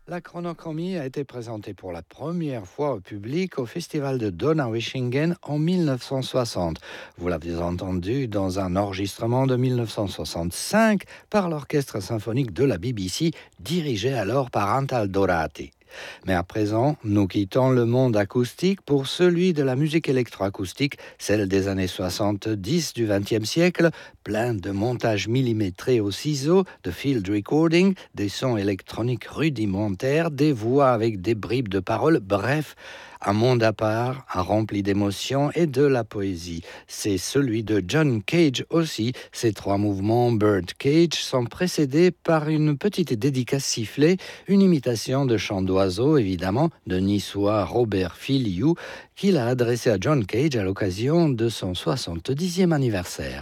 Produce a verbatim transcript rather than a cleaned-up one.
La chronochromie a été présentée pour la première fois au public au festival de Donaueschingen en mille neuf cent soixante. Vous l'avez entendu dans un enregistrement de mille neuf cent soixante-cinq par l'orchestre symphonique de la B B C, dirigé alors par Antal Dorati. Mais à présent, nous quittons le monde acoustique pour celui de la musique électroacoustique, celle des années soixante-dix du vingtième siècle, plein de montages millimétrés au ciseau, de field recording, des sons électroniques rudimentaires, des voix avec des bribes de paroles, bref, un monde à part, un rempli d'émotions et de la poésie. C'est celui de John Cage aussi. Ces trois mouvements Bird Cage sont précédés par une petite dédicace sifflée, une imitation de chant d'oiseau, évidemment, de niçois Robert Filiou, qu'il a adressé à John Cage à l'occasion de son soixante-dixième anniversaire.